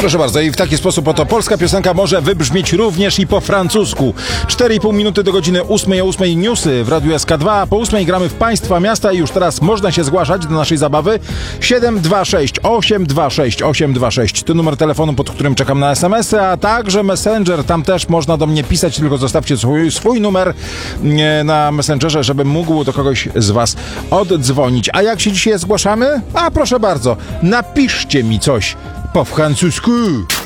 Proszę bardzo, i w taki sposób oto polska piosenka może wybrzmieć również i po francusku. 4,5 minuty do godziny 8, o 8 newsy w Radiu SK2, a po 8 gramy w państwa miasta i już teraz można się zgłaszać do naszej zabawy. 726 826 826 to numer telefonu, pod którym czekam na SMS-y, a także Messenger, tam też można do mnie pisać, tylko zostawcie swój numer na Messengerze, żebym mógł do kogoś z was oddzwonić. A jak się dzisiaj zgłaszamy? A proszę bardzo, napiszcie mi coś po francusku.